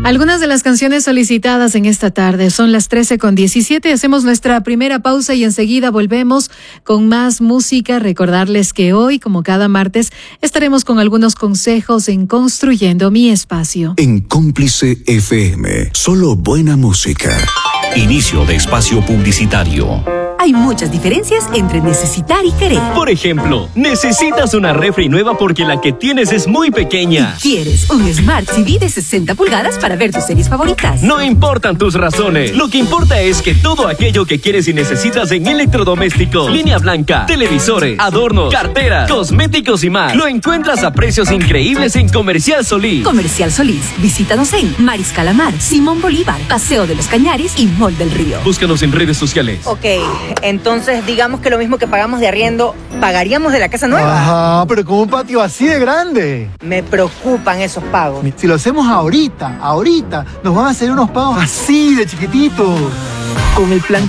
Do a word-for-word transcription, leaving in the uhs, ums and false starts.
Algunas de las canciones solicitadas en esta tarde son las trece con diecisiete. Hacemos nuestra primera pausa y enseguida volvemos con más música. Recordarles que hoy, como cada martes, estaremos con algunos consejos en Construyendo mi Espacio. En Cómplice F M, solo buena música. Inicio de espacio publicitario. Hay muchas diferencias entre necesitar y querer. Por ejemplo, necesitas una refri nueva porque la que tienes es muy pequeña. Y quieres un Smart T V de sesenta pulgadas para ver tus series favoritas. No importan tus razones. Lo que importa es que todo aquello que quieres y necesitas en electrodomésticos, línea blanca, televisores, adornos, carteras, cosméticos y más, lo encuentras a precios increíbles en Comercial Solís. Comercial Solís. Visítanos en Mariscal Amar, Simón Bolívar, Paseo de los Cañaris y Mall del Río. Búscanos en redes sociales. Ok, entonces digamos que lo mismo que pagamos de arriendo, ¿pagaríamos de la casa nueva? Ajá, pero con un patio así de grande. Me preocupan esos pagos. Si lo hacemos ahorita, ahorita, nos van a hacer unos pagos así de chiquititos. Con el plan